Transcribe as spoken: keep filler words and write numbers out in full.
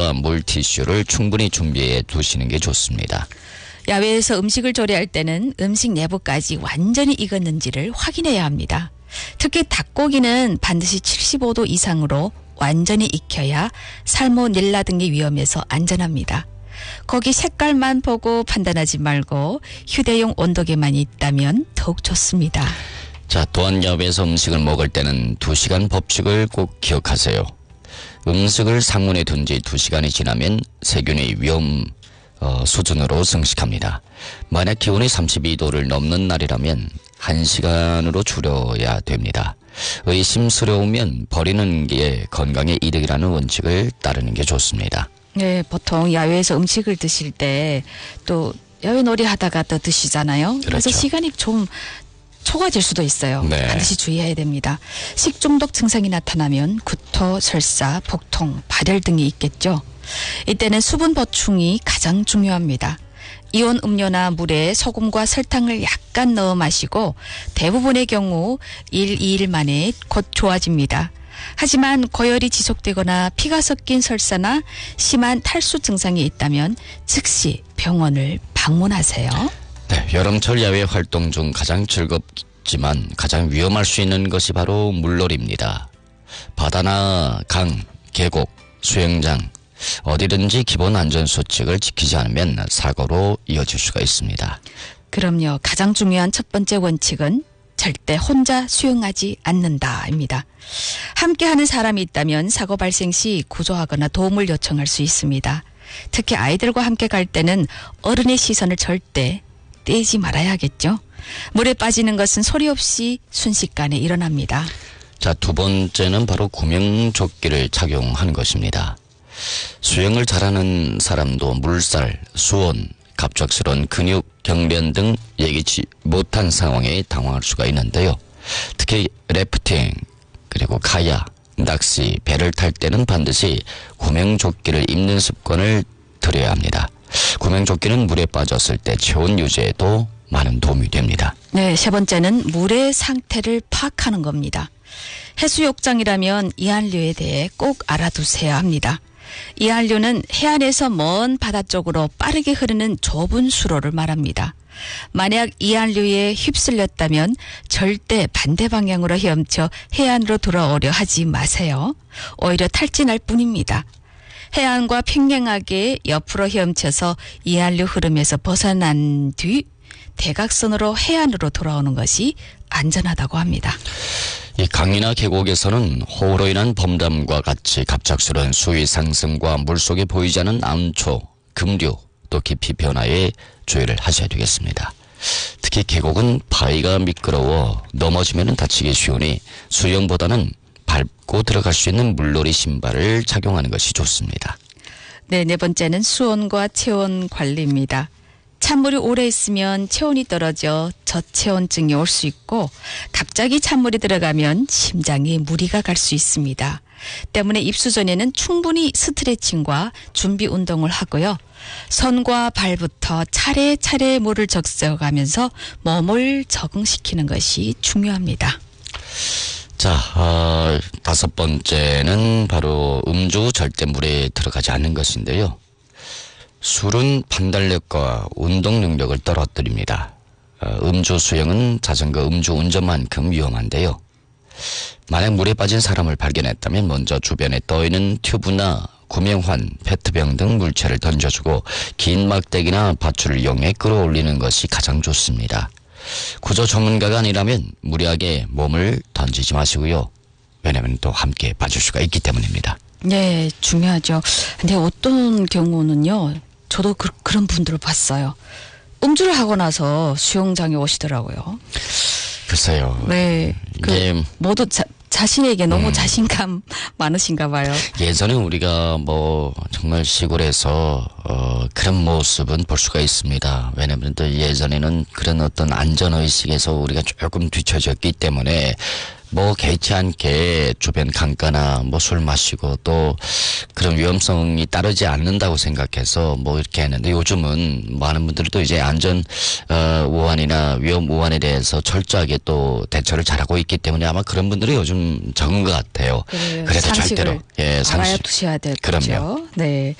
컵과 물티슈를 충분히 준비해 두시는 게 좋습니다. 야외에서 음식을 조리할 때는 음식 내부까지 완전히 익었는지를 확인해야 합니다. 특히 닭고기는 반드시 칠십오 도 이상으로 완전히 익혀야 살모넬라 등의 위험에서 안전합니다. 고기 색깔만 보고 판단하지 말고 휴대용 온도계만 있다면 더욱 좋습니다. 자, 또한 야외에서 음식을 먹을 때는 두 시간 법칙을 꼭 기억하세요. 음식을 상온에 둔 지 두 시간이 지나면 세균의 위험 어, 수준으로 증식합니다. 만약 기온이 삼십이 도를 넘는 날이라면 한 시간으로 줄여야 됩니다. 의심스러우면 버리는 게 건강에 이득이라는 원칙을 따르는 게 좋습니다. 네, 보통 야외에서 음식을 드실 때 또 야외 놀이 하다가 또 드시잖아요. 그렇죠. 그래서 시간이 좀 초과될 수도 있어요. 네. 반드시 주의해야 됩니다. 식중독 증상이 나타나면 구토, 설사, 복통, 발열 등이 있겠죠. 이때는 수분 보충이 가장 중요합니다. 이온 음료나 물에 소금과 설탕을 약간 넣어 마시고 대부분의 경우 일, 이 일 만에 곧 좋아집니다. 하지만 고열이 지속되거나 피가 섞인 설사나 심한 탈수 증상이 있다면 즉시 병원을 방문하세요. 네, 여름철 야외 활동 중 가장 즐겁지만 가장 위험할 수 있는 것이 바로 물놀이입니다. 바다나 강, 계곡, 수영장 어디든지 기본 안전수칙을 지키지 않으면 사고로 이어질 수가 있습니다. 그럼요. 가장 중요한 첫 번째 원칙은 절대 혼자 수영하지 않는다입니다. 함께하는 사람이 있다면 사고 발생 시 구조하거나 도움을 요청할 수 있습니다. 특히 아이들과 함께 갈 때는 어른의 시선을 절대 떼지 말아야겠죠. 물에 빠지는 것은 소리 없이 순식간에 일어납니다. 자, 두 번째는 바로 구명조끼를 착용하는 것입니다. 수영을 잘하는 사람도 물살, 수온, 갑작스러운 근육 경련 등 예기치 못한 상황에 당황할 수가 있는데요. 특히 래프팅, 그리고 카약, 낚시, 배를 탈 때는 반드시 구명조끼를 입는 습관을 들여야 합니다. 구명조끼는 물에 빠졌을 때 체온 유지에도 많은 도움이 됩니다. 네, 세 번째는 물의 상태를 파악하는 겁니다. 해수욕장이라면 이한류에 대해 꼭 알아두셔야 합니다. 이한류는 해안에서 먼 바다 쪽으로 빠르게 흐르는 좁은 수로를 말합니다. 만약 이한류에 휩쓸렸다면 절대 반대 방향으로 헤엄쳐 해안으로 돌아오려 하지 마세요. 오히려 탈진할 뿐입니다. 해안과 평행하게 옆으로 헤엄쳐서 이한류 흐름에서 벗어난 뒤 대각선으로 해안으로 돌아오는 것이 안전하다고 합니다. 이 강이나 계곡에서는 호우로 인한 범람과 같이 갑작스러운 수위 상승과 물속에 보이지 않는 암초, 급류, 또 깊이 변화에 주의를 하셔야 되겠습니다. 특히 계곡은 바위가 미끄러워 넘어지면 다치기 쉬우니 수영보다는 밟고 들어갈 수 있는 물놀이 신발을 착용하는 것이 좋습니다. 네, 네 번째는 수온과 체온 관리입니다. 찬물이 오래 있으면 체온이 떨어져 저체온증이 올 수 있고 갑자기 찬물이 들어가면 심장에 무리가 갈 수 있습니다. 때문에 입수 전에는 충분히 스트레칭과 준비 운동을 하고요. 손과 발부터 차례차례 물을 적셔가면서 몸을 적응시키는 것이 중요합니다. 자, 어, 다섯 번째는 바로 음주 절대 물에 들어가지 않는 것인데요. 술은 판단력과 운동 능력을 떨어뜨립니다. 어, 음주 수영은 자전거 음주 운전만큼 위험한데요. 만약 물에 빠진 사람을 발견했다면 먼저 주변에 떠있는 튜브나 구명환, 페트병 등 물체를 던져주고 긴 막대기나 밧줄을 이용해 끌어올리는 것이 가장 좋습니다. 구조 전문가가 아니라면 무리하게 몸을 던지지 마시고요. 왜냐하면 또 함께 빠질 수가 있기 때문입니다. 네, 중요하죠. 근데 어떤 경우는요. 저도 그, 그런 분들을 봤어요. 음주를 하고 나서 수영장에 오시더라고요. 글쎄요. 네, 그 예. 모두 자, 자신에게 너무 음. 자신감 많으신가 봐요. 예전에 우리가 뭐 정말 시골에서 어 그런 모습은 볼 수가 있습니다. 왜냐하면 또 예전에는 그런 어떤 안전의식에서 우리가 조금 뒤처졌기 때문에 뭐 개의치 않게 주변 강가나 뭐 술 마시고 또 그런 위험성이 따르지 않는다고 생각해서 뭐 이렇게 했는데 요즘은 많은 분들이 또 이제 안전 어, 우환이나 위험 우환에 대해서 철저하게 또 대처를 잘하고 있기 때문에 아마 그런 분들이 요즘 적은 것 같아요. 그래요. 그래서 상식을 절대로 예 상식 알아야 두셔야 될 그럼요. 거죠. 네.